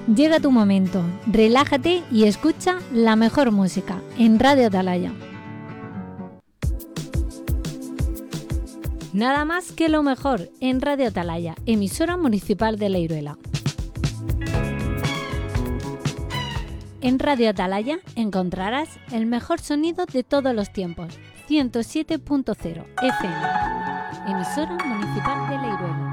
Llega tu momento, relájate y escucha la mejor música en Radio Atalaya. Nada más que lo mejor en Radio Atalaya, emisora municipal de Leiruela. En Radio Atalaya encontrarás el mejor sonido de todos los tiempos, 107.0 FM, emisora municipal de Leiruela.